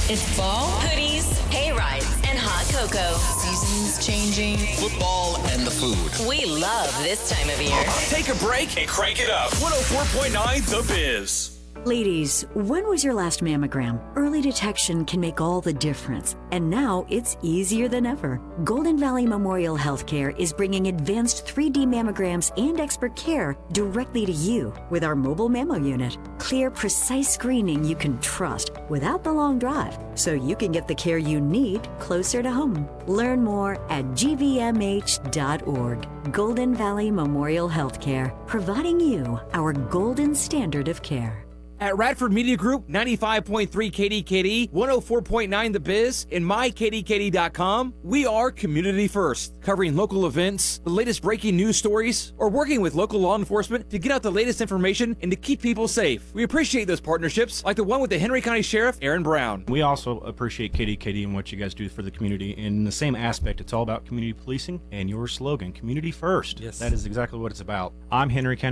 It's fall, hoodies, hay rides, and hot cocoa. seasons changing. Football and the food. We love this time of year. Take a break and crank it up. 104.9 The Biz. Ladies, when was your last mammogram? Early detection can make all the difference. And now it's easier than ever. Golden Valley Memorial Healthcare is bringing advanced 3D mammograms and expert care directly to you with our mobile mammo unit. Clear, precise screening you can trust without the long drive, so you can get the care you need closer to home. Learn more at gvmh.org. Golden Valley Memorial Healthcare, providing you our golden standard of care. At Radford Media Group, 95.3 KDKD, 104.9 The Biz, and mykdkd.com, we are community first, covering local events, the latest breaking news stories, or working with local law enforcement to get out the latest information and to keep people safe. We appreciate those partnerships, like the one with the Henry County Sheriff, Aaron Brown. We also appreciate KDKD and what you guys do for the community. In the same aspect, it's all about community policing and your slogan, community first. Yes. That is exactly what it's about. I'm Henry County